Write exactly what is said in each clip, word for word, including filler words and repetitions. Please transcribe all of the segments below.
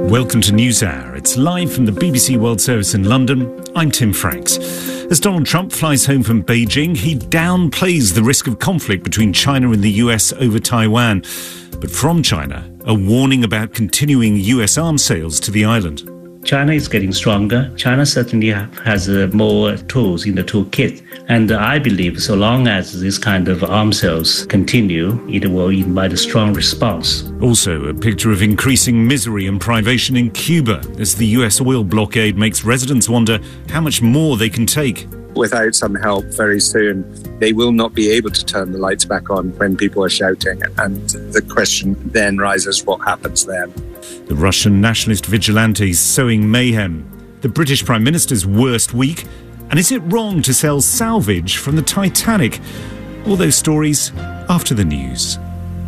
Welcome to NewsHour. It's live from the B B C World Service in London. I'm Tim Franks. As Donald Trump flies home from Beijing, he downplays the risk of conflict between China and the U S over Taiwan. But from China, a warning about continuing U S arms sales to the island. China is getting stronger. China certainly has uh, more tools in the toolkit. And uh, I believe so long as this kind of arms sales continue, it will invite a strong response. Also, a picture of increasing misery and privation in Cuba as the U S oil blockade makes residents wonder how much more they can take. Without some help very soon, they will not be able to turn the lights back on when people are shouting. And the question then rises, what happens then? The Russian nationalist vigilantes sowing mayhem. The British Prime Minister's worst week. And is it wrong to sell salvage from the Titanic? All those stories after the news.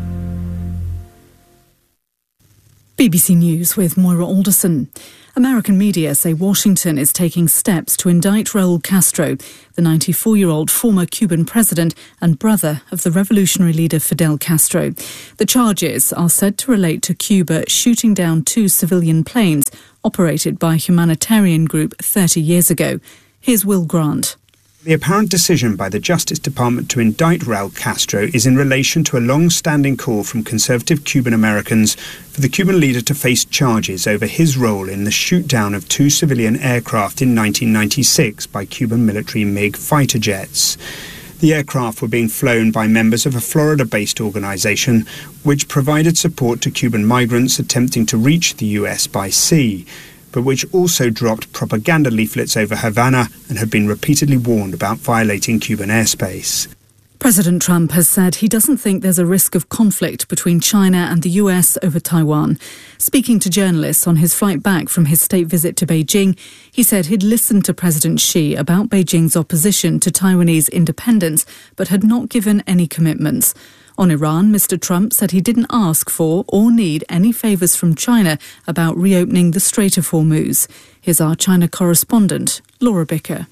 B B C News with Moira Alderson. American media say Washington is taking steps to indict Raul Castro, the ninety-four-year-old former Cuban president and brother of the revolutionary leader Fidel Castro. The charges are said to relate to Cuba shooting down two civilian planes operated by a humanitarian group thirty years ago. Here's Will Grant. The apparent decision by the Justice Department to indict Raul Castro is in relation to a long-standing call from conservative Cuban Americans for the Cuban leader to face charges over his role in the shoot-down of two civilian aircraft in nineteen ninety-six by Cuban military MiG fighter jets. The aircraft were being flown by members of a Florida-based organisation which provided support to Cuban migrants attempting to reach the U S by sea, but which also dropped propaganda leaflets over Havana and had been repeatedly warned about violating Cuban airspace. President Trump has said he doesn't think there's a risk of conflict between China and the U S over Taiwan. Speaking to journalists on his flight back from his state visit to Beijing, he said he'd listened to President Xi about Beijing's opposition to Taiwanese independence, but had not given any commitments. On Iran, Mister Trump said he didn't ask for or need any favours from China about reopening the Strait of Hormuz. Here's our China correspondent, Laura Bicker.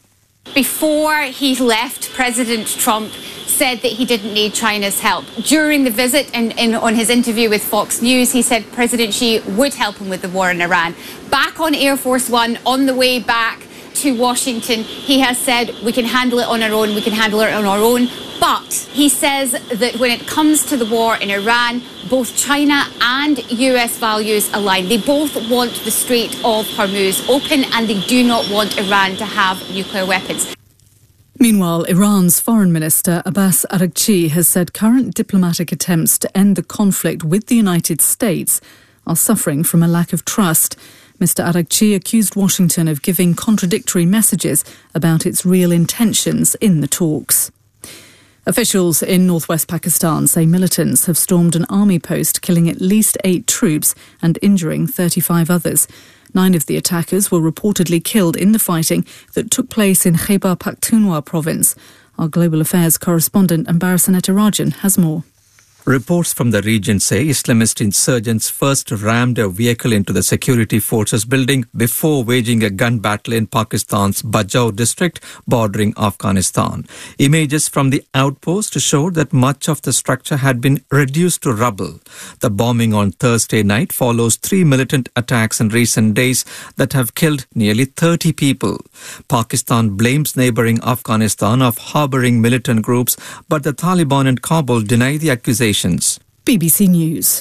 Before he left, President Trump said that he didn't need China's help. During the visit and in, in, on his interview with Fox News, he said President Xi would help him with the war in Iran. Back on Air Force One, on the way back to Washington, he has said we can handle it on our own, we can handle it on our own. But he says that when it comes to the war in Iran, both China and U S values align. They both want the Strait of Hormuz open and they do not want Iran to have nuclear weapons. Meanwhile, Iran's Foreign Minister Abbas Araghchi has said current diplomatic attempts to end the conflict with the United States are suffering from a lack of trust. Mister Araghchi accused Washington of giving contradictory messages about its real intentions in the talks. Officials in northwest Pakistan say militants have stormed an army post, killing at least eight troops and injuring thirty-five others. Nine of the attackers were reportedly killed in the fighting that took place in Khyber Pakhtunkhwa province. Our global affairs correspondent Ambarasan Etarajan has more. Reports from the region say Islamist insurgents first rammed a vehicle into the security forces building before waging a gun battle in Pakistan's Bajaur district bordering Afghanistan. Images from the outpost showed that much of the structure had been reduced to rubble. The bombing on Thursday night follows three militant attacks in recent days that have killed nearly thirty people. Pakistan blames neighbouring Afghanistan of harbouring militant groups, but the Taliban and Kabul deny the accusations. B B C News.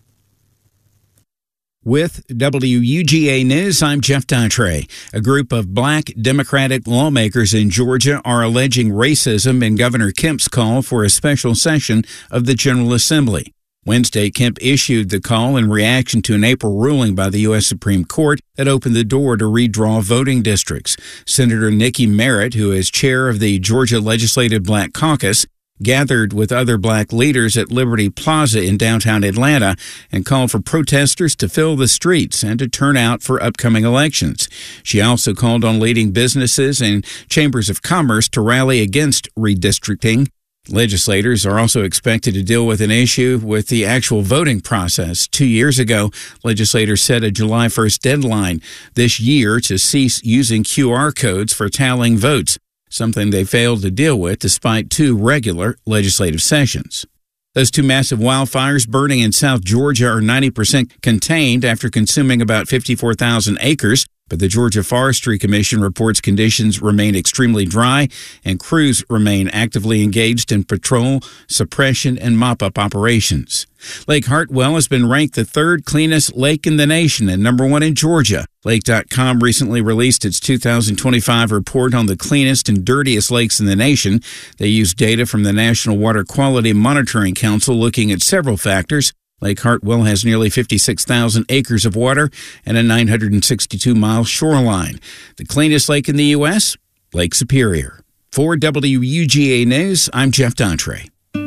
With W U G A News, I'm Jeff Dattray. A group of black Democratic lawmakers in Georgia are alleging racism in Governor Kemp's call for a special session of the General Assembly. Wednesday, Kemp issued the call in reaction to an April ruling by the U S Supreme Court that opened the door to redraw voting districts. Senator Nikki Merritt, who is chair of the Georgia Legislative Black Caucus, gathered with other black leaders at Liberty Plaza in downtown Atlanta and called for protesters to fill the streets and to turn out for upcoming elections. She also called on leading businesses and chambers of commerce to rally against redistricting. Legislators are also expected to deal with an issue with the actual voting process. Two years ago, legislators set a July first deadline this year to cease using Q R codes for tallying votes, something they failed to deal with despite two regular legislative sessions. Those two massive wildfires burning in South Georgia are ninety percent contained after consuming about fifty-four thousand acres. But the Georgia Forestry Commission reports conditions remain extremely dry and crews remain actively engaged in patrol, suppression, and mop-up operations. Lake Hartwell has been ranked the third cleanest lake in the nation and number one in Georgia. Lake dot com recently released its two thousand twenty-five report on the cleanest and dirtiest lakes in the nation. They used data from the National Water Quality Monitoring Council looking at several factors. Lake Hartwell has nearly fifty-six thousand acres of water and a nine hundred sixty-two mile shoreline. The cleanest lake in the U S? Lake Superior. For W U G A News, I'm Jeff Daughtry.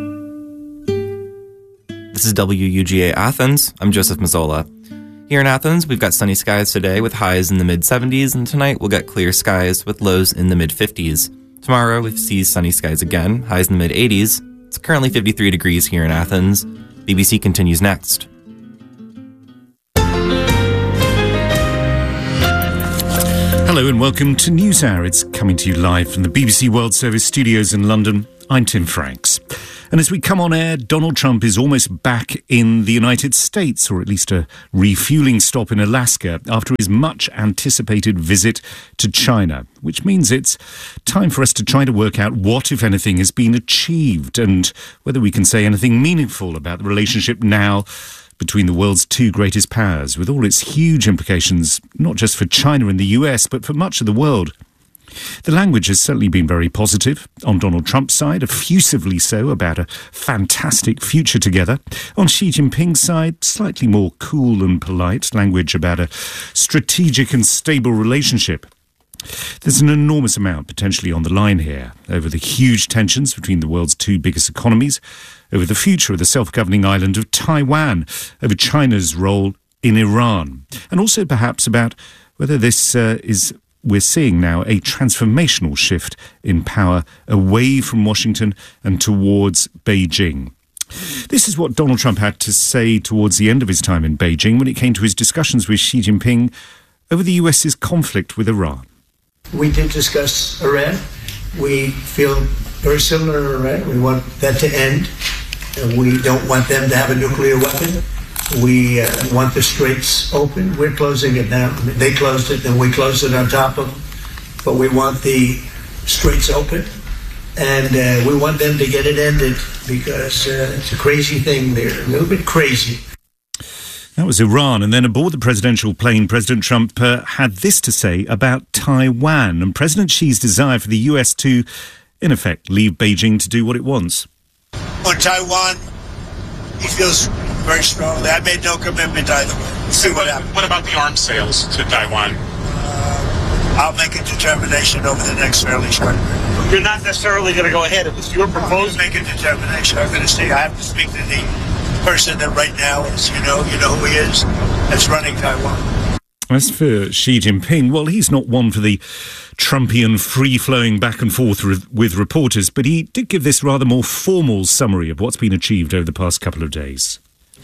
This is W U G A Athens. I'm Joseph Mazzola. Here in Athens, we've got sunny skies today with highs in the mid-seventies, and tonight we'll get clear skies with lows in the mid-fifties. Tomorrow, we see sunny skies again, highs in the mid-eighties. It's currently fifty-three degrees here in Athens. B B C continues next. Hello and welcome to NewsHour. It's coming to you live from the B B C World Service studios in London. I'm Tim Franks. And as we come on air, Donald Trump is almost back in the United States, or at least a refueling stop in Alaska, after his much-anticipated visit to China, which means it's time for us to try to work out what, if anything, has been achieved and whether we can say anything meaningful about the relationship now between the world's two greatest powers, with all its huge implications, not just for China and the U S, but for much of the world. The language has certainly been very positive. On Donald Trump's side, effusively so about a fantastic future together. On Xi Jinping's side, slightly more cool and polite language about a strategic and stable relationship. There's an enormous amount potentially on the line here over the huge tensions between the world's two biggest economies, over the future of the self-governing island of Taiwan, over China's role in Iran, and also perhaps about whether this uh, is... We're seeing now a transformational shift in power away from Washington and towards Beijing. This is what Donald Trump had to say towards the end of his time in Beijing when it came to his discussions with Xi Jinping over the US's conflict with Iran. We did discuss Iran. We feel very similar to Iran. We want that to end. We don't want them to have a nuclear weapon. We uh, want the straits open. We're closing it now. They closed it, and we closed it on top of them. But we want the straits open, and uh, we want them to get it ended because uh, it's a crazy thing. They're a little bit crazy. That was Iran. And then aboard the presidential plane, President Trump uh, had this to say about Taiwan and President Xi's desire for the U S to, in effect, leave Beijing to do what it wants. On Taiwan, he feels very strongly. I made no commitment either way. We'll see what happens. What about the arms sales to Taiwan? Uh, I'll make a determination over the next fairly short period. You're not necessarily going to go ahead. It was your proposal. Make a determination. I'm going to see. I have to speak to the person that right now is, you know, you know who he is, that's running Taiwan. As for Xi Jinping, well, he's not one for the Trumpian free-flowing back and forth re- with reporters, but he did give this rather more formal summary of what's been achieved over the past couple of days.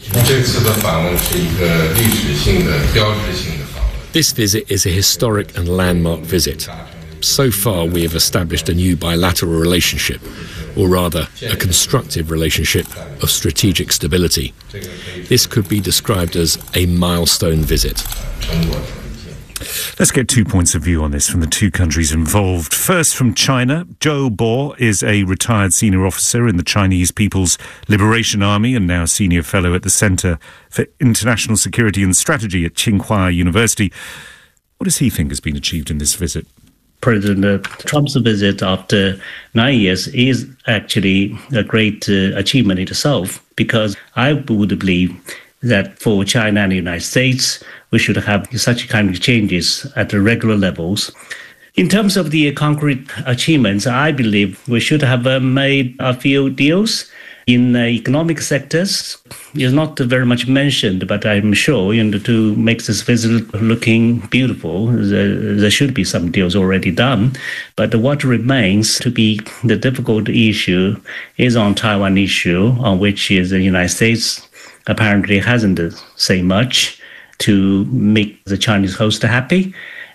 This visit is a historic and landmark visit. So far, we have established a new bilateral relationship, or rather, a constructive relationship of strategic stability. This could be described as a milestone visit. Let's get two points of view on this from the two countries involved. First, from China, Zhou Bo is a retired senior officer in the Chinese People's Liberation Army and now senior fellow at the Center for International Security and Strategy at Tsinghua University. What does he think has been achieved in this visit? President Trump's visit after nine years is actually a great uh, achievement in itself, because I would believe that for China and the United States, we should have such kind of changes at the regular levels. In terms of the concrete achievements, I believe we should have uh, made a few deals in uh, economic sectors. It's not very much mentioned, but I'm sure, you know, to make this visit looking beautiful, there, there should be some deals already done. But what remains to be the difficult issue is on Taiwan issue, on which is the United States apparently hasn't said much to make the Chinese host happy.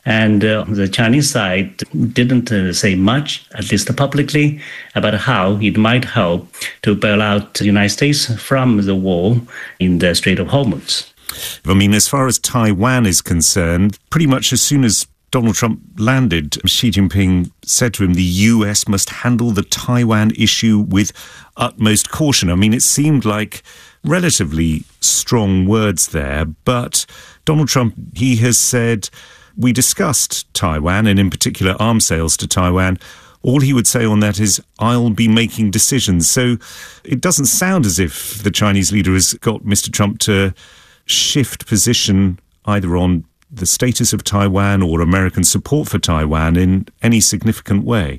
And uh, the Chinese side didn't uh, say much, at least publicly, about how it might help to bail out the United States from the war in the Strait of Hormuz. I mean, as far as Taiwan is concerned, pretty much as soon as Donald Trump landed, Xi Jinping said to him, the U S must handle the Taiwan issue with utmost caution. I mean, it seemed like relatively strong words there, but Donald Trump, he has said, we discussed Taiwan, and in particular arms sales to Taiwan. All he would say on that is, I'll be making decisions. So it doesn't sound as if the Chinese leader has got Mister Trump to shift position either on the status of Taiwan or American support for Taiwan in any significant way.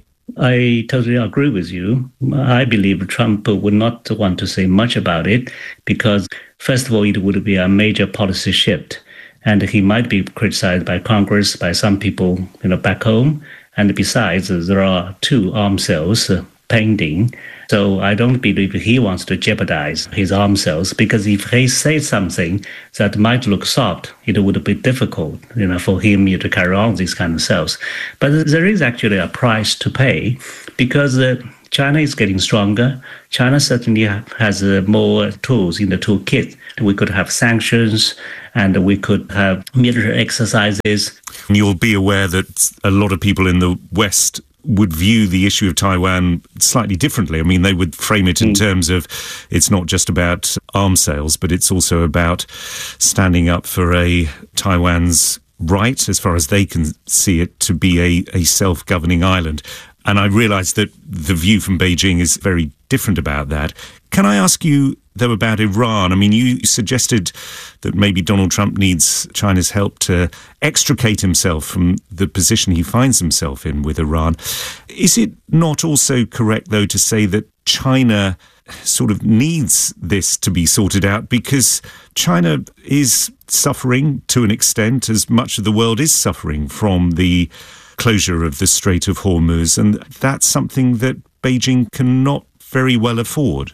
I totally agree with you. I believe Trump would not want to say much about it because, first of all, it would be a major policy shift. And he might be criticized by Congress, by some people, you know, back home. And besides, there are two arms sales pending. So I don't believe he wants to jeopardize his arms sales, because if he says something that might look soft, it would be difficult, you know, for him to carry on these kind of sales. But there is actually a price to pay, because uh, China is getting stronger. China certainly has uh, more tools in the toolkit. We could have sanctions, and we could have military exercises. You'll be aware that a lot of people in the West would view the issue of Taiwan slightly differently. I mean, they would frame it in mm. terms of it's not just about arms sales, but it's also about standing up for a Taiwan's right, as far as they can see it, to be a, a self-governing island. And I realise that the view from Beijing is very different about that. Can I ask you, though, about Iran? I mean, you suggested that maybe Donald Trump needs China's help to extricate himself from the position he finds himself in with Iran. Is it not also correct, though, to say that China sort of needs this to be sorted out, because China is suffering to an extent, as much of the world is suffering from the closure of the Strait of Hormuz, and that's something that Beijing cannot very well afford?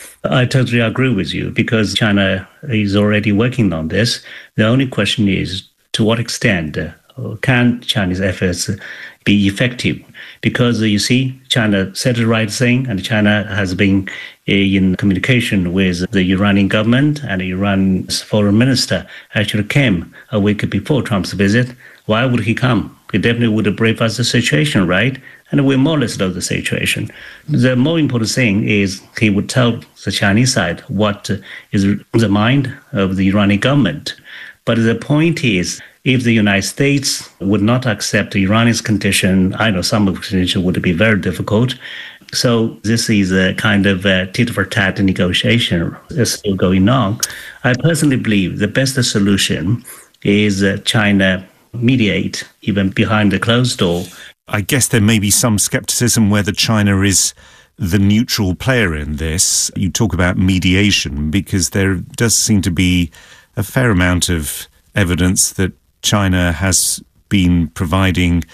I totally agree with you, because China is already working on this. The only question is, to what extent can Chinese efforts be effective? Because you see, China said the right thing, and China has been in communication with the Iranian government, and Iran's foreign minister actually came a week before Trump's visit. Why would he come? He definitely would brief us the situation, right? And we more or less know the situation. The more important thing is he would tell the Chinese side what is the mind of the Iranian government. But the point is, if the United States would not accept Iran's condition, I know some of the conditions would be very difficult. So this is a kind of a tit-for-tat negotiation that's still going on. I personally believe the best solution is China mediate, even behind the closed door. I guess there may be some scepticism whether China is the neutral player in this. You talk about mediation, because there does seem to be a fair amount of evidence that China has been providing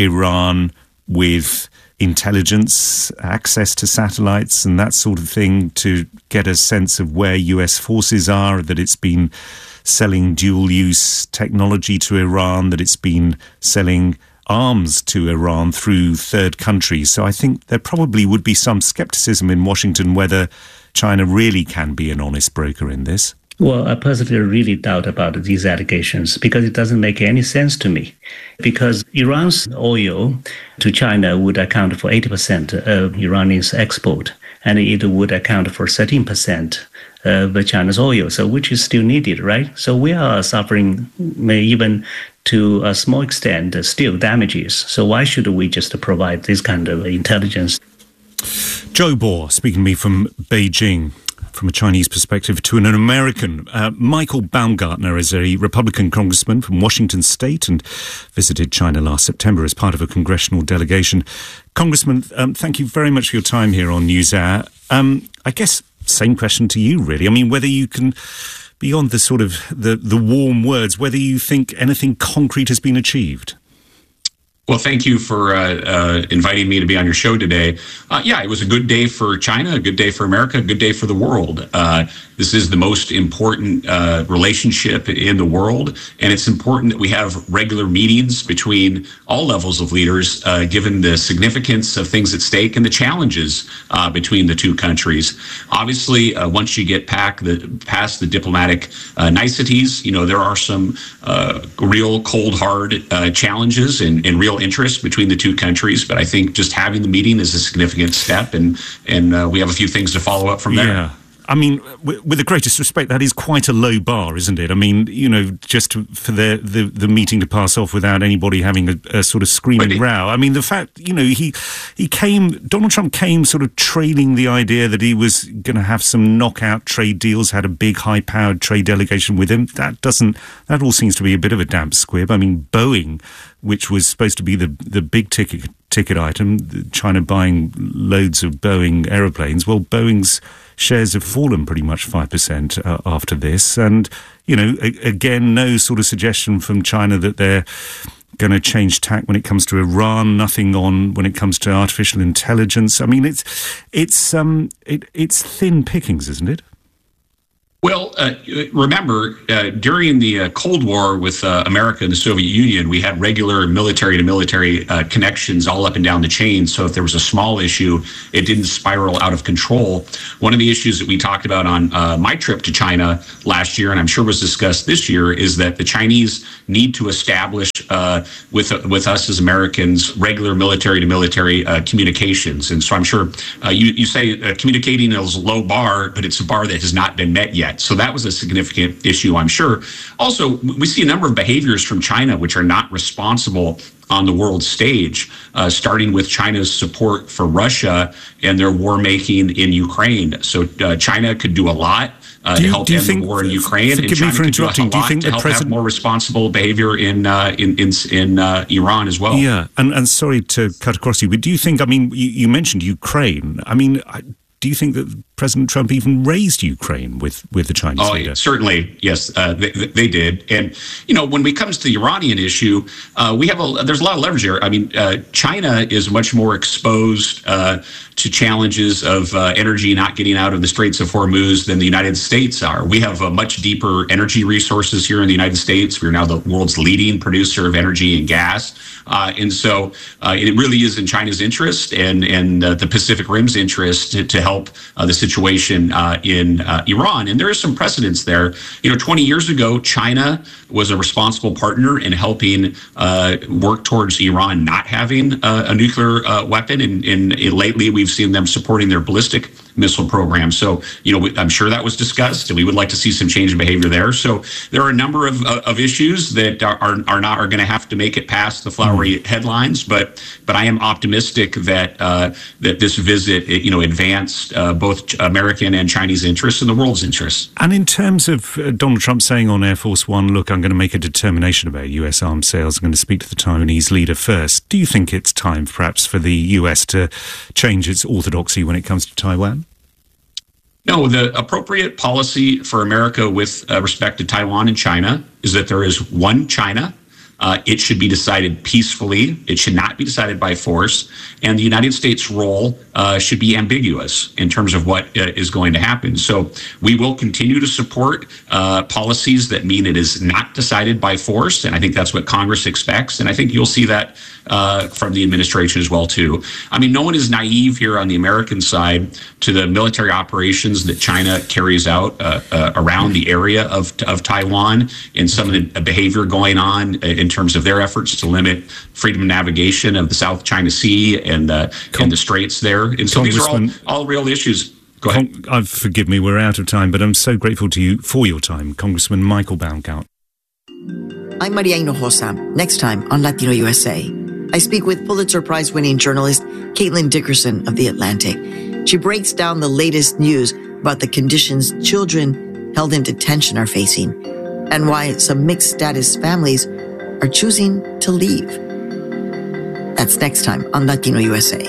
Iran with intelligence, access to satellites and that sort of thing, to get a sense of where U S forces are, that it's been selling dual-use technology to Iran, that it's been selling arms to Iran through third countries. So I think there probably would be some skepticism in Washington whether China really can be an honest broker in this. Well, I personally really doubt about these allegations, because it doesn't make any sense to me. Because Iran's oil to China would account for eighty percent of Iranian's export, and it would account for thirteen percent of China's oil, so which is still needed, right? So we are suffering, even to a small extent, still damages. So why should we just provide this kind of intelligence? Joe Bor, speaking to me from Beijing. From a Chinese perspective to an American. Uh, Michael Baumgartner is a Republican congressman from Washington State and visited China last September as part of a congressional delegation. Congressman, um, thank you very much for your time here on NewsHour. Um, I guess same question to you, really. I mean, whether you can, beyond the sort of the, the warm words, whether you think anything concrete has been achieved? Well, thank you for uh, uh, inviting me to be on your show today. Uh, yeah, it was a good day for China, a good day for America, a good day for the world. Uh, this is the most important uh, relationship in the world, and it's important that we have regular meetings between all levels of leaders, uh, given the significance of things at stake and the challenges uh, between the two countries. Obviously, uh, once you get past the, past the diplomatic uh, niceties, you know, there are some uh, real cold, hard uh, challenges and, and real interest between the two countries, but I think just having the meeting is a significant step, and and uh, we have a few things to follow up from there. Yeah. I mean, with the greatest respect, that is quite a low bar, isn't it? I mean, you know, just to, for the, the the meeting to pass off without anybody having a, a sort of screaming it, row. I mean, the fact, you know, he he came, Donald Trump came sort of trailing the idea that he was going to have some knockout trade deals, had a big, high-powered trade delegation with him. That doesn't, that all seems to be a bit of a damp squib. I mean, Boeing, which was supposed to be the the big ticket ticket item, China buying loads of Boeing aeroplanes. Well, Boeing's shares have fallen pretty much five percent uh, after this. And, you know, a- again, no sort of suggestion from China that they're going to change tack when it comes to Iran, nothing on when it comes to artificial intelligence. I mean, it's it's um it, it's thin pickings, isn't it? Well, uh, remember, uh, during the uh, Cold War with uh, America and the Soviet Union, we had regular military-to-military uh, connections all up and down the chain. So if there was a small issue, it didn't spiral out of control. One of the issues that we talked about on uh, my trip to China last year, and I'm sure was discussed this year, is that the Chinese need to establish uh, with uh, with us as Americans regular military-to-military uh, communications. And so I'm sure uh, you, you say uh, communicating is a low bar, but it's a bar that has not been met yet. So that was a significant issue, I'm sure. Also, we see a number of behaviors from China which are not responsible on the world stage, uh, starting with China's support for Russia and their war making in Ukraine. So uh, China could do a lot uh, you, to help end the war in Ukraine. Forgive me for interrupting. Do you think the help president have more responsible behavior in uh, in in, in uh, Iran as well? Yeah, and, and sorry to cut across you, but do you think? I mean, you, you mentioned Ukraine. I mean. I, Do you think that President Trump even raised Ukraine with, with the Chinese oh, leader? Certainly, yes, uh, they, they did. And, you know, when it comes to the Iranian issue, uh, we have a, there's a lot of leverage here. I mean, uh, China is much more exposed uh, to challenges of uh, energy not getting out of the Straits of Hormuz than the United States are. We have a much deeper energy resources here in the United States. We're now the world's leading producer of energy and gas. Uh, and so uh, it really is in China's interest and, and uh, the Pacific Rim's interest to, to help uh, the situation uh, in uh, Iran. And there is some precedence there. You know, twenty years ago, China was a responsible partner in helping uh, work towards Iran not having uh, a nuclear uh, weapon. And, and, and lately, we've seen them supporting their ballistic missile program. So, you know, I'm sure that was discussed, and we would like to see some change in behavior there. So there are a number of, uh, of issues that are, are, are not are going to have to make it past the flowery headlines. But but I am optimistic that uh, that this visit, you know, advanced uh, both American and Chinese interests and the world's interests. And in terms of uh, Donald Trump saying on Air Force One, look, I'm going to make a determination about U S arms sales. I'm going to speak to the Taiwanese leader first. Do you think it's time, perhaps, for the U S to change its orthodoxy when it comes to Taiwan? No, the appropriate policy for America with uh, respect to Taiwan and China is that there is one China. Uh, it should be decided peacefully. It should not be decided by force. And the United States' role uh, should be ambiguous in terms of what uh, is going to happen. So we will continue to support uh, policies that mean it is not decided by force. And I think that's what Congress expects. And I think you'll see that uh, from the administration as well, too. I mean, no one is naive here on the American side to the military operations that China carries out uh, uh, around the area of, of Taiwan and some of the behavior going on in in terms of their efforts to limit freedom of navigation of the South China Sea and, uh, Con- and the straits there. And so these are all, all real issues. Go ahead. Con- uh, forgive me, we're out of time, but I'm so grateful to you for your time, Congressman Michael Baumgart. I'm Maria Hinojosa. Next time on Latino U S A, I speak with Pulitzer Prize-winning journalist Caitlin Dickerson of The Atlantic. She breaks down the latest news about the conditions children held in detention are facing and why some mixed-status families are choosing to leave. That's next time on Latino U S A.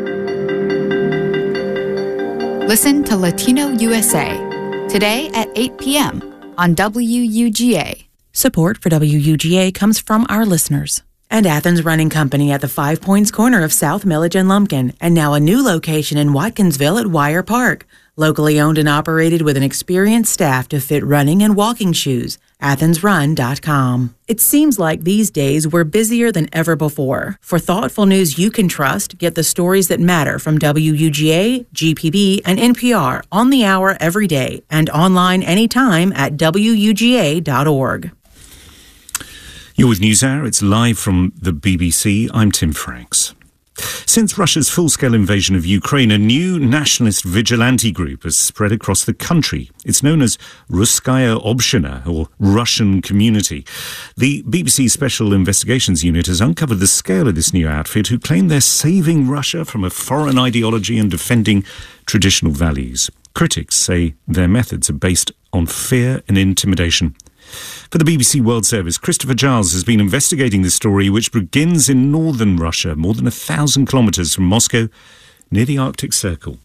Listen to Latino U S A today at eight p.m. on W U G A. Support for W U G A comes from our listeners. and Athens Running Company at the Five Points corner of South Millage and Lumpkin, and now a new location in Watkinsville at Wire Park. Locally owned and operated with an experienced staff to fit running and walking shoes. Athens Run dot com. It seems like these days we're busier than ever before. For thoughtful news you can trust, get the stories that matter from W U G A, G P B, and N P R on the hour every day and online anytime at W U G A dot org. You're with NewsHour. It's live from the B B C. I'm Tim Franks. Since Russia's full-scale invasion of Ukraine, a new nationalist vigilante group has spread across the country. It's known as Russkaya Obshchina, or Russian Community. The B B C Special Investigations Unit has uncovered the scale of this new outfit, who claim they're saving Russia from a foreign ideology and defending traditional values. Critics say their methods are based on fear and intimidation. For the B B C World Service, Christopher Giles has been investigating this story, which begins in northern Russia, more than a thousand kilometres from Moscow, near the Arctic Circle.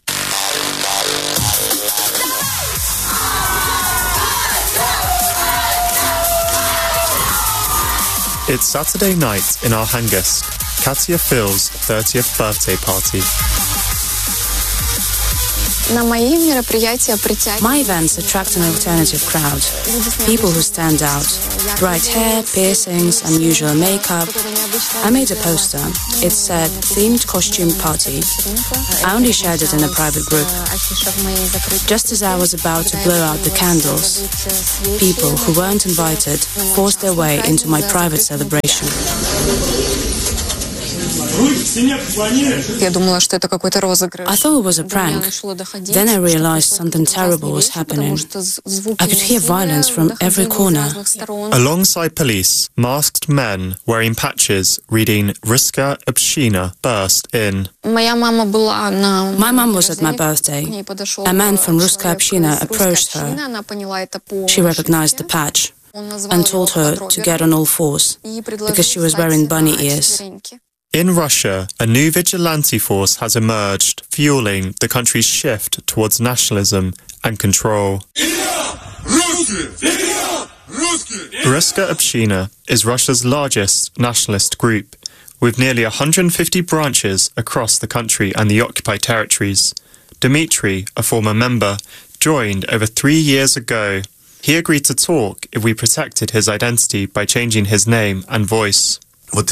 It's Saturday night in Arkhangest, Katya Phil's thirtieth birthday party. My events attract an alternative crowd. People who stand out. Bright hair, piercings, unusual makeup. I made a poster. It said, themed costume party. I only shared it in a private group. Just as I was about to blow out the candles, people who weren't invited forced their way into my private celebration. I thought it was a prank. Then I realized something terrible was happening. I could hear violence from every corner. Alongside police, masked men wearing patches reading Russkaya Obshchina burst in. My mum was at my birthday. A man from Russkaya Obshchina approached her. She recognized the patch and told her to get on all fours because she was wearing bunny ears. In Russia, a new vigilante force has emerged, fueling the country's shift towards nationalism and control. Russkaya Obshchina is Russia's largest nationalist group, with nearly one hundred fifty branches across the country and the occupied territories. Dmitry, a former member, joined over three years ago. He agreed to talk if we protected his identity by changing his name and voice. Right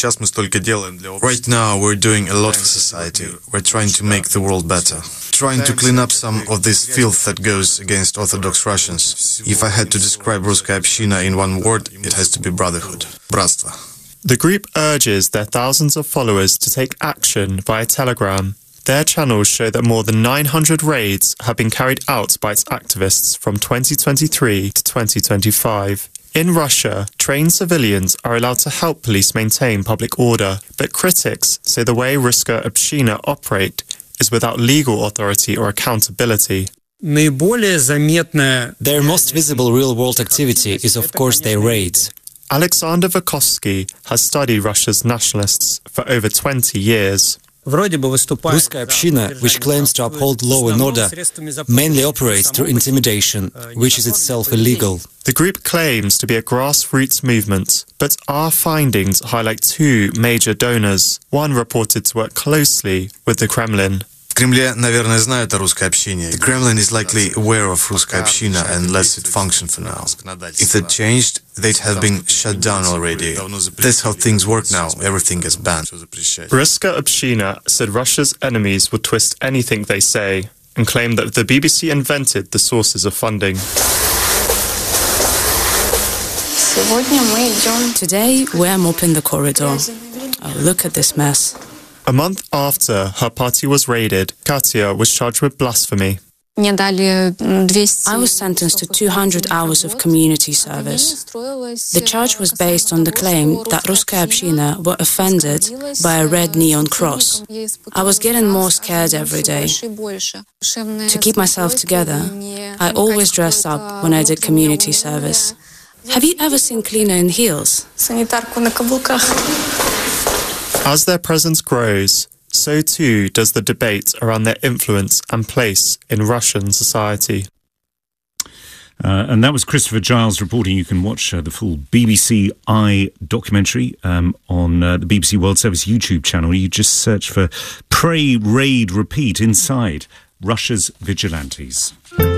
now we're doing a lot for society. We're trying to make the world better. Trying to clean up some of this filth that goes against Orthodox Russians. If I had to describe Russkaya Obshchina in one word, it has to be brotherhood. Bratstvo. The group urges their thousands of followers to take action via Telegram. Their channels show that more than nine hundred raids have been carried out by its activists from twenty twenty-three to twenty twenty-five. In Russia, trained civilians are allowed to help police maintain public order, but critics say the way Russkaya Obshchina operate is without legal authority or accountability. Their most visible real-world activity is, of course, their raids. Alexander Vukovsky has studied Russia's nationalists for over twenty years. Russkaya Obshchina, which claims to uphold law and order, mainly operates through intimidation, which is itself illegal. The group claims to be a grassroots movement, but our findings highlight two major donors. One reported to work closely with the Kremlin. The Kremlin is likely aware of Russkaya Obshchina and lets it function for now. If that changed, they'd have been shut down already. That's how things work now. Everything gets banned. Russkaya Obshchina said Russia's enemies would twist anything they say and claimed that the B B C invented the sources of funding. Today, we're mopping the corridor. Oh, look at this mess. A month after her party was raided, Katya was charged with blasphemy. I was sentenced to two hundred hours of community service. The charge was based on the claim that Russkaya Obshchina were offended by a red neon cross. I was getting more scared every day. To keep myself together, I always dressed up when I did community service. Have you ever seen cleaner in heels? As their presence grows, so too does the debate around their influence and place in Russian society. Uh, and that was Christopher Giles reporting. You can watch uh, the full B B C I documentary um, on uh, the B B C World Service YouTube channel. You just search for Pray, Raid, Repeat inside Russia's Vigilantes.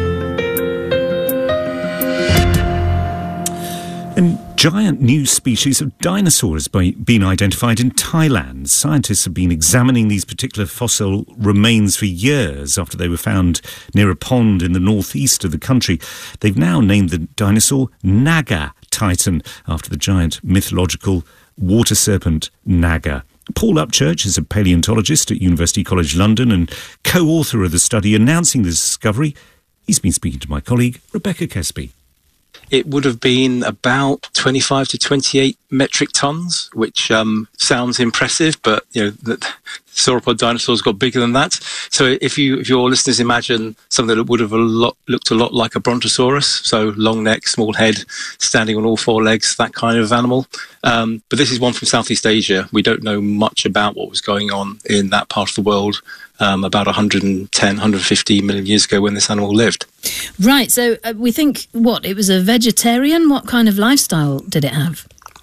And giant new species of dinosaurs have been identified in Thailand. Scientists have been examining these particular fossil remains for years after they were found near a pond in the northeast of the country. They've now named the dinosaur Naga Titan after the giant mythological water serpent Naga. Paul Upchurch is a paleontologist at University College London and co-author of the study announcing the discovery. He's been speaking to my colleague Rebecca Kesby. It would have been about twenty-five to twenty-eight metric tons, which um, sounds impressive, but you know, the sauropod dinosaurs got bigger than that. So if you, if your listeners imagine something that would have a lot, looked a lot like a brontosaurus, so long neck, small head, standing on all four legs, that kind of animal. Um, but this is one from Southeast Asia. We don't know much about what was going on in that part of the world um, about one hundred ten, one hundred fifty million years ago when this animal lived. Right, so uh, we think, what, it was a vegetarian? What kind of lifestyle did it have?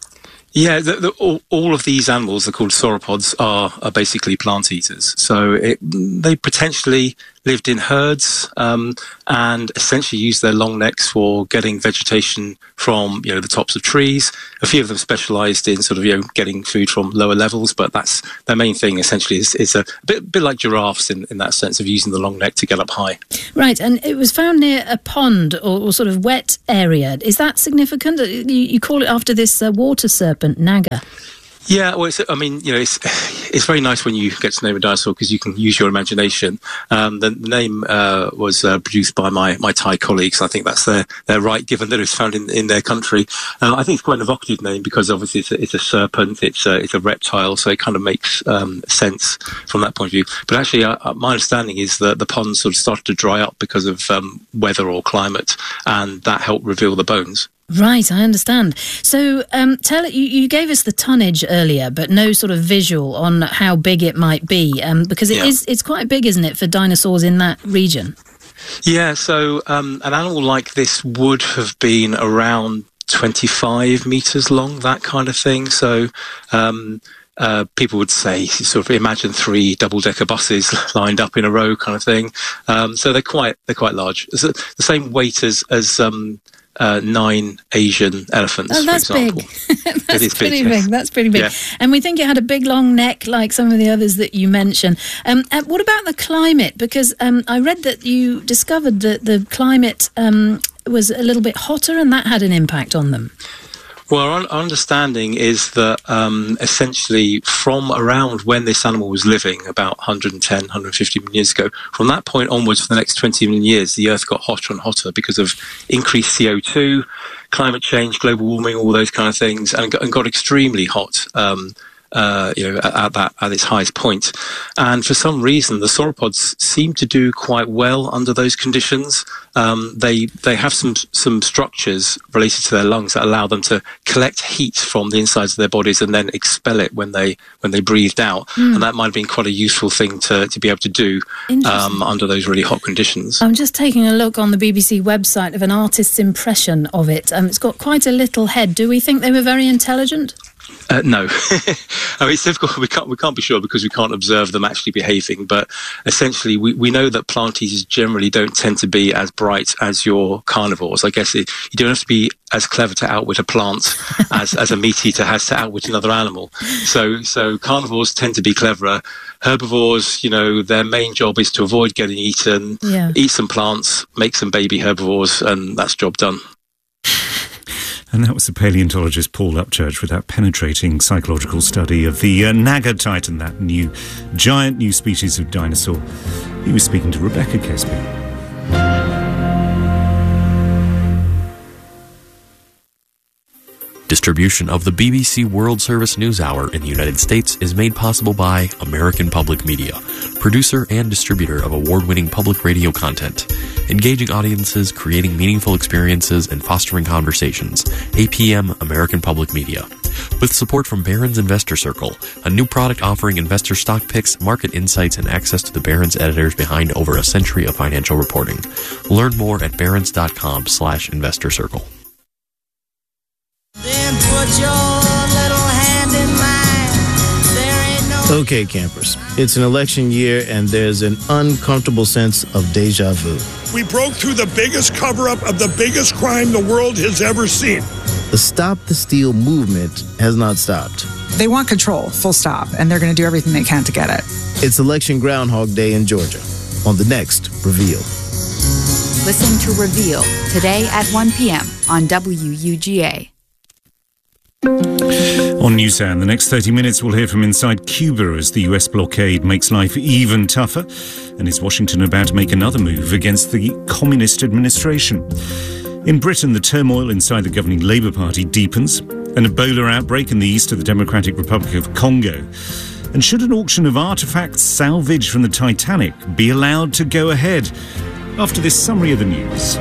Yeah, the, the, all, all of these animals, they're called sauropods, are, are basically plant eaters. So it, they potentially lived in herds um, and essentially used their long necks for getting vegetation from, you know, the tops of trees. A few of them specialised in sort of, you know, getting food from lower levels, but that's their main thing essentially is, is a bit, bit like giraffes in, in that sense of using the long neck to get up high. Right, and it was found near a pond or, or sort of wet area. Is that significant? You, you call it after this uh, water serpent, Naga. Yeah, well, it's, I mean, you know, it's it's very nice when you get to name a dinosaur because you can use your imagination. Um, the, the name uh, was uh, produced by my, my Thai colleagues. I think that's their, their right, given that it was found in, in their country. Uh, I think it's quite an evocative name because obviously it's a, it's a serpent, it's a, it's a reptile, so it kind of makes um, sense from that point of view. But actually, uh, my understanding is that the pond sort of started to dry up because of um, weather or climate, and that helped reveal the bones. Right, I understand. So, um, tell you, you gave us the tonnage earlier, but no sort of visual on how big it might be, um, because it yeah. is it's quite big, isn't it, for dinosaurs in that region? Yeah. So, um, an animal like this would have been around twenty-five meters long, that kind of thing. So. Um, Uh, people would say, sort of imagine three double-decker buses lined up in a row, kind of thing. Um, so they're quite they're quite large. It's the same weight as as um, uh, nine Asian elephants. Oh, that's for example. big. That's it is pretty big. big. Yes. That's pretty big. Yeah. And we think it had a big long neck, like some of the others that you mentioned. Um, uh, what about the climate? Because um, I read that you discovered that the climate um, was a little bit hotter, and that had an impact on them. Well, our understanding is that um, essentially from around when this animal was living, about one hundred ten, one hundred fifty million years ago, from that point onwards for the next twenty million years, the Earth got hotter and hotter because of increased C O two, climate change, global warming, all those kind of things, and got, and got extremely hot. Um, Uh, you know, at, at that at its highest point, and for some reason, the sauropods seem to do quite well under those conditions. Um, they they have some some structures related to their lungs that allow them to collect heat from the insides of their bodies and then expel it when they when they breathed out, mm. and that might have been quite a useful thing to to be able to do um, under those really hot conditions. I'm just taking a look on the B B C website of an artist's impression of it. Um, it's got quite a little head. Do we think they were very intelligent? Uh, no, I mean, it's difficult. We can't we can't be sure because we can't observe them actually behaving. But essentially, we, we know that plant eaters generally don't tend to be as bright as your carnivores. I guess it, you don't have to be as clever to outwit a plant as, as a meat eater has to outwit another animal. So so carnivores tend to be cleverer. Herbivores, you know, their main job is to avoid getting eaten, yeah. eat some plants, make some baby herbivores, and that's job done. And that was the paleontologist Paul Upchurch with that penetrating psychological study of the uh, Naga Titan, that new giant new species of dinosaur. He was speaking to Rebecca Kesby. Distribution of the B B C World Service News Hour in the United States is made possible by American Public Media, producer and distributor of award-winning public radio content, engaging audiences, creating meaningful experiences, and fostering conversations. A P M American Public Media. with support from Barron's Investor Circle, a new product offering investor stock picks, market insights, and access to the Barron's editors behind over a century of financial reporting. Learn more at barrons.com slash investor circle. Then put your little hand in mine. There ain't no... Okay, campers. It's an election year, and there's an uncomfortable sense of deja vu. We broke through the biggest cover-up of the biggest crime the world has ever seen. The Stop the Steal movement has not stopped. They want control, full stop, and they're going to do everything they can to get it. It's Election Groundhog Day in Georgia on the next Reveal. Listen to Reveal today at one p.m. on W U G A. On NewsHour, in the next thirty minutes, we'll hear from inside Cuba as the U S blockade makes life even tougher. And is Washington about to make another move against the communist administration? In Britain, the turmoil inside the governing Labour Party deepens. An Ebola outbreak in the east of the Democratic Republic of Congo. And should an auction of artefacts salvaged from the Titanic be allowed to go ahead? After this summary of the news.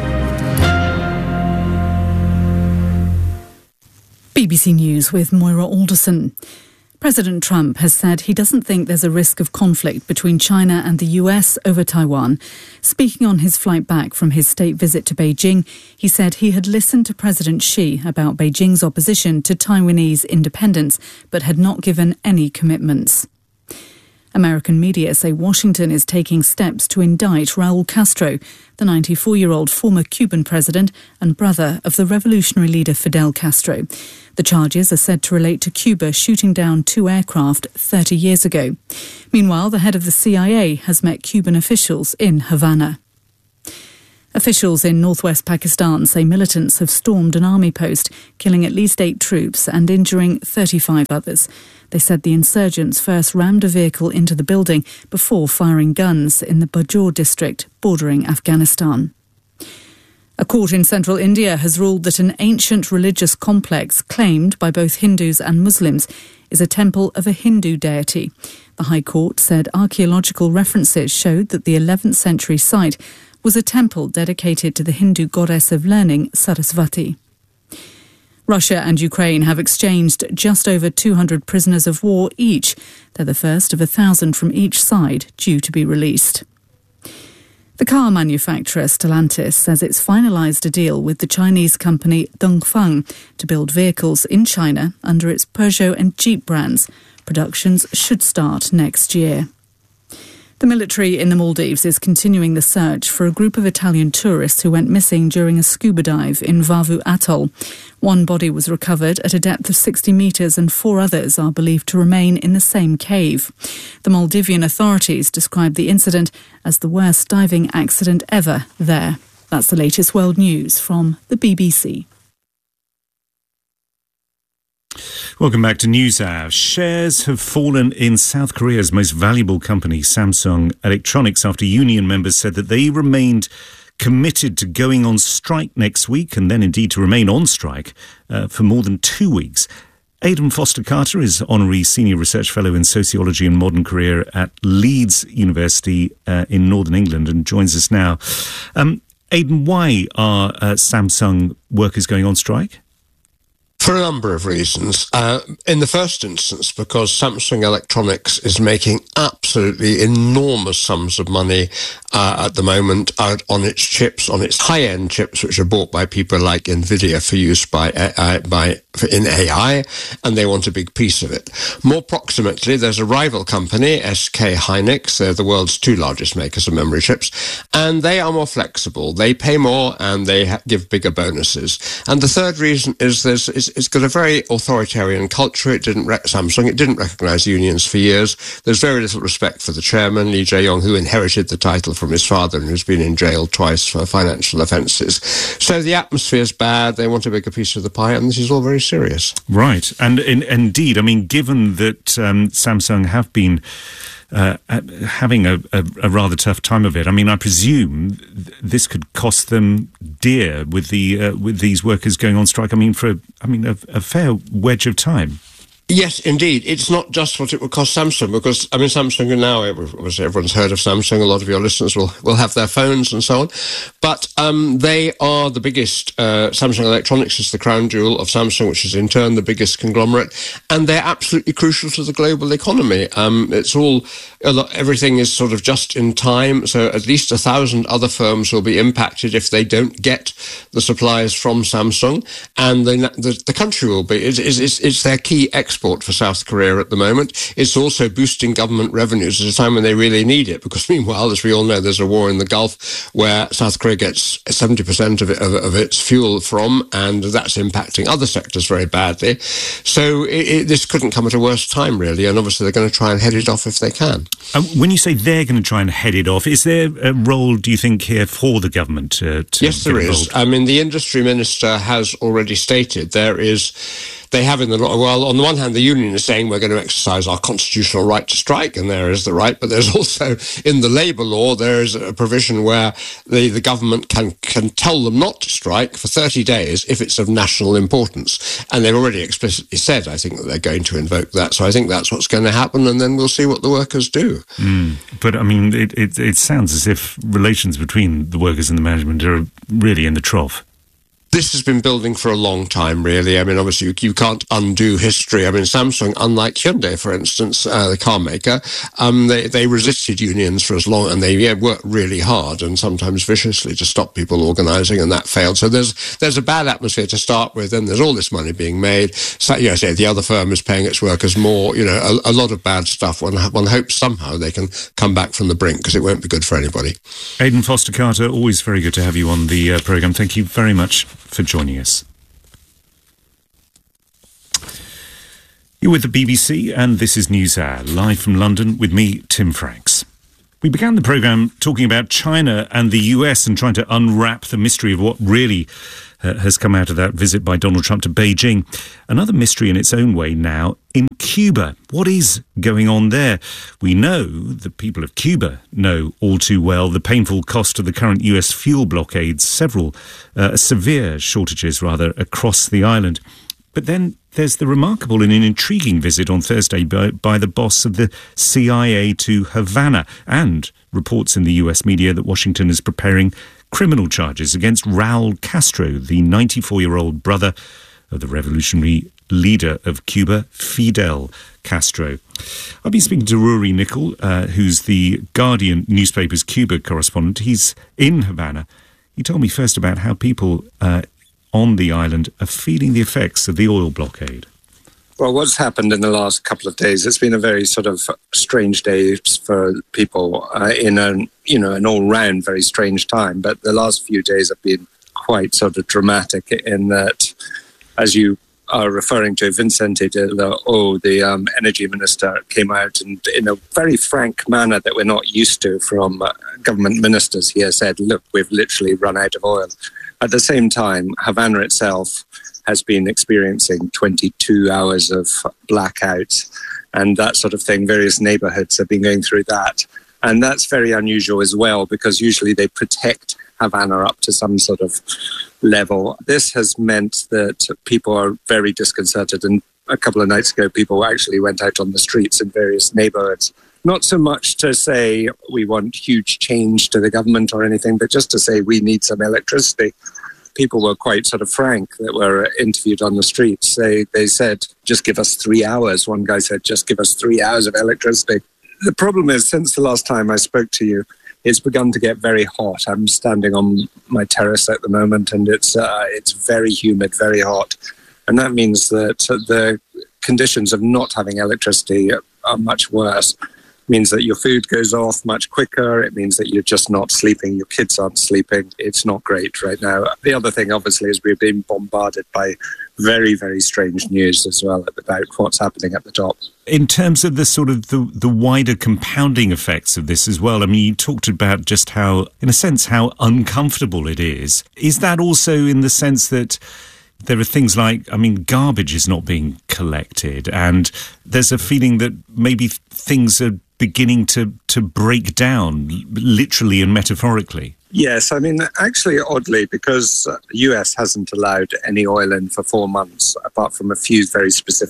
B B C News with Moira Alderson. President Trump has said he doesn't think there's a risk of conflict between China and the U S over Taiwan. Speaking on his flight back from his state visit to Beijing, he said he had listened to President Xi about Beijing's opposition to Taiwanese independence, but had not given any commitments. American media say Washington is taking steps to indict Raul Castro, the ninety-four-year-old former Cuban president and brother of the revolutionary leader Fidel Castro. The charges are said to relate to Cuba shooting down two aircraft thirty years ago. Meanwhile, the head of the C I A has met Cuban officials in Havana. Officials in northwest Pakistan say militants have stormed an army post, killing at least eight troops and injuring thirty-five others. They said the insurgents first rammed a vehicle into the building before firing guns in the Bajaur district bordering Afghanistan. A court in central India has ruled that an ancient religious complex claimed by both Hindus and Muslims is a temple of a Hindu deity. The High Court said archaeological references showed that the eleventh century site was a temple dedicated to the Hindu goddess of learning, Sarasvati. Russia and Ukraine have exchanged just over two hundred prisoners of war each. They're the first of a thousand from each side due to be released. The car manufacturer Stellantis says it's finalised a deal with the Chinese company Dongfeng to build vehicles in China under its Peugeot and Jeep brands. Productions should start next year. The military in the Maldives is continuing the search for a group of Italian tourists who went missing during a scuba dive in Vavu Atoll. One body was recovered at a depth of sixty metres and four others are believed to remain in the same cave. The Maldivian authorities described the incident as the worst diving accident ever there. That's the latest world news from the B B C. Welcome back to NewsHour. Shares have fallen in South Korea's most valuable company, Samsung Electronics, after union members said that they remained committed to going on strike next week and then indeed to remain on strike uh, for more than two weeks. Aidan Foster-Carter is Honorary Senior Research Fellow in Sociology and Modern Career at Leeds University uh, in Northern England and joins us now. Um, Aidan, why are uh, Samsung workers going on strike? For a number of reasons. Uh, in the first instance, because Samsung Electronics is making absolutely enormous sums of money uh, at the moment uh, on its chips, on its high-end chips, which are bought by people like NVIDIA for use by uh, by for in A I, and they want a big piece of it. More proximately, there's a rival company, S K Hynix. They're the world's two largest makers of memory chips, and they are more flexible. They pay more and they ha- give bigger bonuses. And the third reason is there's is It's got a very authoritarian culture. It didn't rec- Samsung. It didn't recognise unions for years. There's very little respect for the chairman, Lee Jae-yong, who inherited the title from his father and who's been in jail twice for financial offences. So the atmosphere's bad. They want a bigger piece of the pie, and this is all very serious. Right, and in, indeed, I mean, given that um, Samsung have been Uh, having a, a, a rather tough time of it. I mean, I presume th- this could cost them dear with the uh, with these workers going on strike. I mean, for I mean a, a fair wedge of time. Yes, indeed. It's not just what it would cost Samsung, because, I mean, Samsung now, everyone's heard of Samsung, a lot of your listeners will, will have their phones and so on, but um, they are the biggest, uh, Samsung Electronics is the crown jewel of Samsung, which is in turn the biggest conglomerate, and they're absolutely crucial to the global economy. Um, it's all, a lot, everything is sort of just in time, so at least a thousand other firms will be impacted if they don't get the supplies from Samsung, and the, the, the country will be. It's, it's, it's their key export for South Korea at the moment. It's also boosting government revenues at a time when they really need it, because meanwhile, as we all know, there's a war in the Gulf where South Korea gets seventy percent of, it, of, of its fuel from, and that's impacting other sectors very badly. So it, it, this couldn't come at a worse time, really, and obviously they're going to try and head it off if they can. Um, when you say they're going to try and head it off, is there a role, do you think, here for the government uh, to Yes, there is. I mean, the industry minister has already stated there is... They have in the law, well, on the one hand, the union is saying we're going to exercise our constitutional right to strike, and there is the right, but there's also, in the labour law, there is a provision where the, the government can, can tell them not to strike for thirty days if it's of national importance. And they've already explicitly said, I think, that they're going to invoke that. So I think that's what's going to happen, and then we'll see what the workers do. Mm. But, I mean, it, it, it sounds as if relations between the workers and the management are really in the trough. This has been building for a long time, really. I mean, obviously, you, you can't undo history. I mean, Samsung, unlike Hyundai, for instance, uh, the car maker, um, they, they resisted unions for as long, and they yeah, worked really hard and sometimes viciously to stop people organising, and that failed. So there's there's a bad atmosphere to start with, and there's all this money being made. So, you know, say the other firm is paying its workers more. You know, a, a lot of bad stuff. One, one hopes somehow they can come back from the brink, because it won't be good for anybody. Aidan Foster Carter, always very good to have you on the uh, programme. Thank you very much for joining us. You're with the B B C, and this is NewsHour, live from London with me, Tim Franks. We began the programme talking about China and the U S and trying to unwrap the mystery of what really uh, has come out of that visit by Donald Trump to Beijing. Another mystery in its own way now in Cuba. What is going on there? We know, the people of Cuba know all too well, the painful cost of the current U S fuel blockades, several uh, severe shortages, rather, across the island. But then there's the remarkable and intriguing visit on Thursday by, by the boss of the C I A to Havana, and reports in the U S media that Washington is preparing criminal charges against Raul Castro, the ninety-four-year-old brother of the revolutionary leader of Cuba, Fidel Castro. I've been speaking to Rory Nickel, uh, who's the Guardian newspaper's Cuba correspondent. He's in Havana. He told me first about how people uh, on the island are feeling the effects of the oil blockade. Well, what's happened in the last couple of days, it's been a very sort of strange day for people uh, in a, you know, an all-round very strange time. But the last few days have been quite sort of dramatic in that, as you are referring to, Vicente de la O, the um, energy minister, came out and in a very frank manner that we're not used to from uh, government ministers here said, look, we've literally run out of oil. At the same time, Havana itself has been experiencing twenty-two hours of blackouts and that sort of thing. Various neighborhoods have been going through that. And that's very unusual as well, because usually they protect Havana up to some sort of level. This has meant that people are very disconcerted. And a couple of nights ago, people actually went out on the streets in various neighborhoods. Not so much to say we want huge change to the government or anything, but just to say we need some electricity. People were quite sort of frank that were interviewed on the streets. They, they said, just give us three hours. One guy said, just give us three hours of electricity. The problem is, since the last time I spoke to you, it's begun to get very hot. I'm standing on my terrace at the moment, and it's uh, it's very humid, very hot. And that means that the conditions of not having electricity are much worse. It means that your food goes off much quicker. It means that you're just not sleeping. Your kids aren't sleeping. It's not great right now. The other thing, obviously, is we've been bombarded by very, very strange news as well about what's happening at the top. In terms of the sort of the, the wider compounding effects of this as well, I mean, you talked about just how, in a sense, how uncomfortable it is. Is that also in the sense that there are things like, I mean, garbage is not being collected, and there's a feeling that maybe things are beginning to, to break down, literally and metaphorically? Yes, I mean, actually, oddly, because the U S hasn't allowed any oil in for four months, apart from a few very specific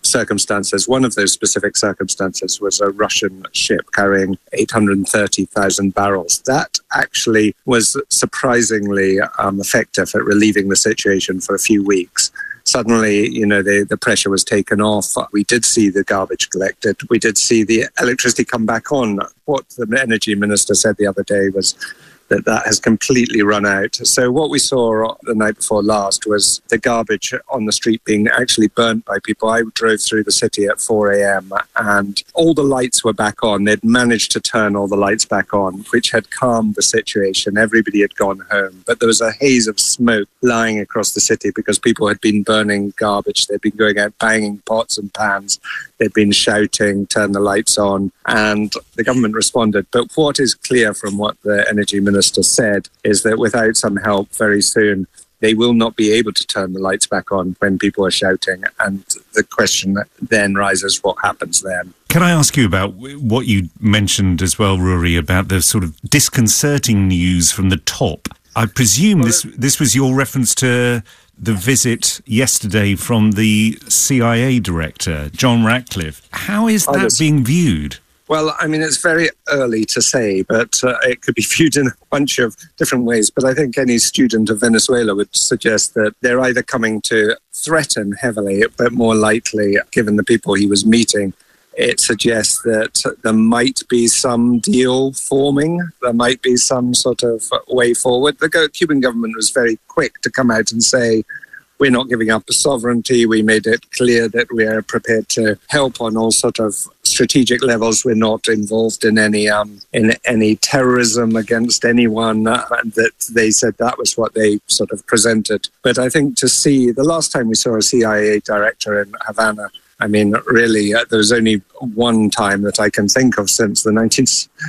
circumstances. One of those specific circumstances was a Russian ship carrying eight hundred thirty thousand barrels. That actually was surprisingly um, effective at relieving the situation for a few weeks. Suddenly, you know, the, the pressure was taken off. We did see the garbage collected. We did see the electricity come back on. What the energy minister said the other day was that that has completely run out. So what we saw the night before last was the garbage on the street being actually burnt by people. I drove through the city at four a.m. and all the lights were back on. They'd managed to turn all the lights back on, which had calmed the situation. Everybody had gone home. But there was a haze of smoke lying across the city because people had been burning garbage. They'd been going out banging pots and pans. They'd been shouting, turn the lights on, and the government responded. But what is clear from what the energy minister said is that without some help very soon, they will not be able to turn the lights back on when people are shouting. And the question then rises, what happens then? Can I ask you about what you mentioned as well, Rory, about the sort of disconcerting news from the top? I presume well, this this was your reference to the visit yesterday from the C I A director, John Ratcliffe. How is that was, being viewed? Well, I mean, it's very early to say, but uh, it could be viewed in a bunch of different ways. But I think any student of Venezuela would suggest that they're either coming to threaten heavily, but more likely, given the people he was meeting, it suggests that there might be some deal forming. There might be some sort of way forward. The Cuban government was very quick to come out and say, we're not giving up sovereignty. We made it clear that we are prepared to help on all sort of strategic levels. We're not involved in any um, in any terrorism against anyone. Uh, and that they said that was what they sort of presented. But I think to see, the last time we saw a C I A director in Havana, I mean, really, uh, there was only one time that I can think of since the nineteen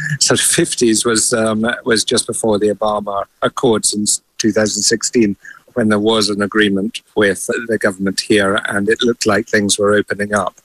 fifties was um, was just before the Obama Accords in two thousand sixteen, when there was an agreement with the government here and it looked like things were opening up.